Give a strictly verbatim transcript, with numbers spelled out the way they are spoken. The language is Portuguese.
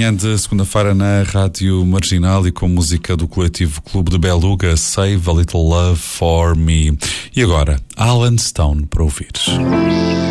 manhã de segunda-feira na Rádio Marginal e com música do coletivo Clube de Beluga, Save a Little Love for Me. E agora, Alan Stone para ouvir.